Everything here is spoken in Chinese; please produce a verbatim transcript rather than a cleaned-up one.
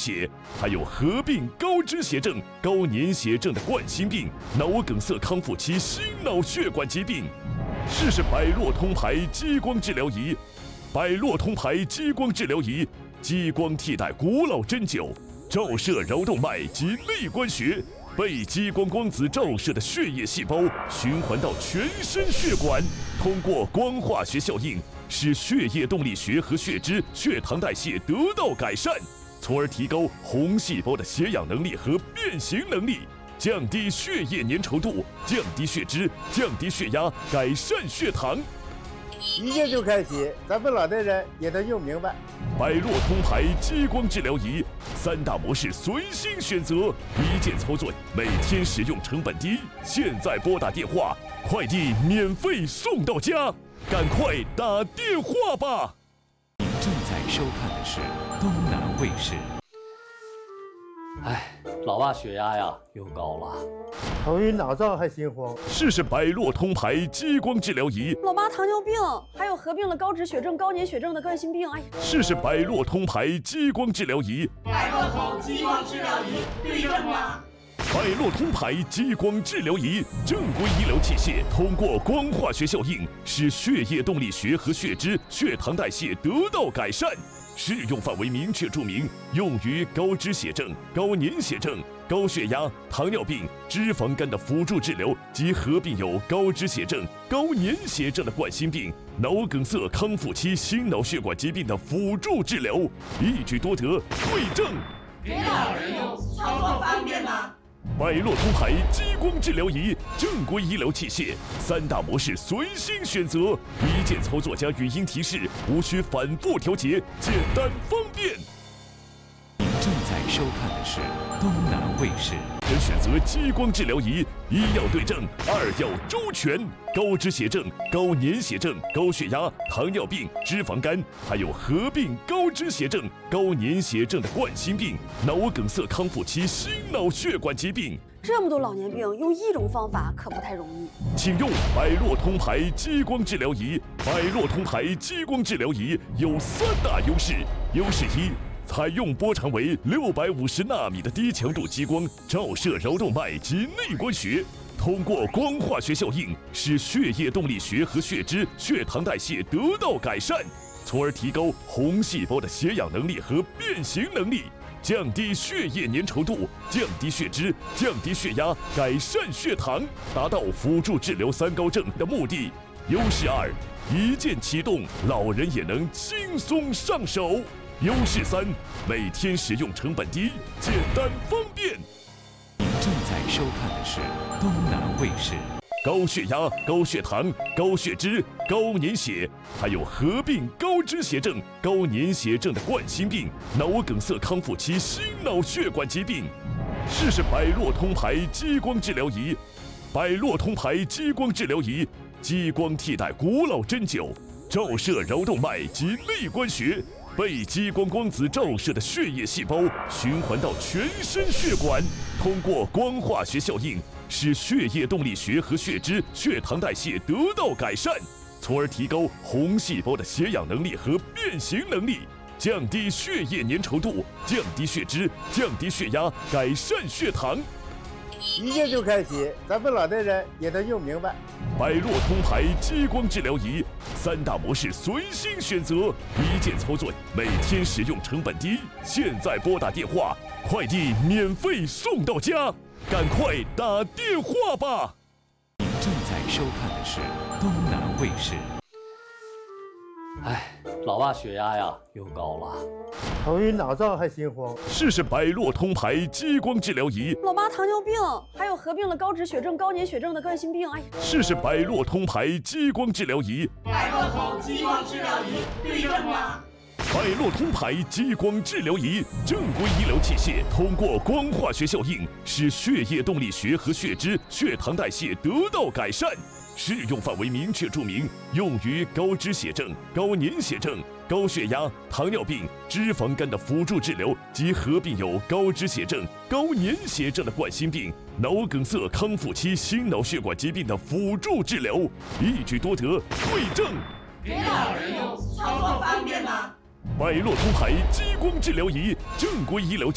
血，还有合并高脂血症、高粘血症的冠心病、脑梗塞康复期心脑血管疾病。试试百洛通牌激光治疗仪。百洛通牌激光治疗仪，激光替代古老针灸，照射桡动脉及肋关穴，被激光光子照射的血液细胞循环到全身血管，通过光化学效应，使血液动力学和血脂、血糖代谢得到改善，从而提高红细胞的携氧能力和变形能力，降低血液粘稠度，降低血脂，降低血压，改善血糖。 一见就开启，咱们老年人也能用明白。 百洛通牌激光治疗仪，三大模式随心选择，一键操作，每天使用成本低。现在拨打电话，快递免费送到家，赶快打电话吧！ 您正在收看的是东南卫视。 哎，老爸血压呀又高了， 头晕脑胀还心慌。 试试百洛通牌激光治疗仪。 老妈糖尿病，还有合并了高脂血症、高粘血症的冠心病。哎呀， 试试百洛通牌激光治疗仪。 百洛通激光治疗仪对症吗？ 百洛通牌激光治疗仪，正规医疗器械，通过光化学效应，使血液动力学和血脂、血糖代谢得到改善。适用范围明确注明，用于高脂血症、高粘血症、高血压、糖尿病、脂肪肝的辅助治疗及合并有高脂血症、高粘血症的冠心病、脑梗塞康复期心脑血管疾病的辅助治疗，一举多得，对症。 给老人用，操作方便吗？ 百洛通牌激光治疗仪，正规医疗器械，三大模式随心选择，一键操作加语音提示，无需反复调节，简单方便。 您正在收看的是东南卫视。 跟选择激光治疗仪，一要对症，二要周全。高脂血症、高粘血症、高血压、糖尿病、脂肪肝，还有合并高脂血症、高粘血症的冠心病、脑梗塞康复期心脑血管疾病。 这么多老年病，用一种方法可不太容易。 请用百洛通牌激光治疗仪。百洛通牌激光治疗仪有三大优势：优势一，采用波长为六百五十纳米的低强度激光，照射桡动脉及内关穴，通过光化学效应，使血液动力学和血脂、血糖代谢得到改善，从而提高红细胞的携氧能力和变形能力，降低血液粘稠度，降低血脂，降低血压，改善血糖，达到辅助治疗三高症的目的。优势二，一键启动，老人也能轻松上手。优势三，每天使用成本低，简单方便。 您正在收看的是东南卫视。 高血压、高血糖、高血脂、高粘血，还有合并高脂血症、高粘血症的冠心病、脑梗塞康复期心脑血管疾病。试试百洛通牌激光治疗仪。百洛通牌激光治疗仪，激光替代古老针灸，照射桡动脉及肋关穴，被激光光子照射的血液细胞循环到全身血管，通过光化学效应，使血液动力学和血脂、血糖代谢得到改善，从而提高红细胞的携氧能力和变形能力，降低血液粘稠度，降低血脂，降低血压，改善血糖。 一键就开启，咱们老年人也能用明白。 百洛通牌激光治疗仪，三大模式随心选择，一键操作，每天使用成本低。现在拨打电话，快递免费送到家，赶快打电话吧！ 您正在收看的是东南卫视。 哎，老爸血压呀又高了， 头晕脑胀还心慌。 试试百洛通牌激光治疗仪。 老妈糖尿病，还有合并了高脂血症、高粘血症的冠心病。哎呀， 试试百洛通牌激光治疗仪。 百洛通激光治疗仪对症吗？ 百洛通牌激光治疗仪，正规医疗器械，通过光化学效应，使血液动力学和血脂、血糖代谢得到改善。适用范围明确注明，用于高脂血症、高粘血症、高血压、糖尿病、脂肪肝的辅助治疗及合并有高脂血症、高粘血症的冠心病、脑梗塞康复期心脑血管疾病的辅助治疗，一举多得，对症。 给老人用，操作方便吗？ 百洛通牌激光治疗仪，正规医疗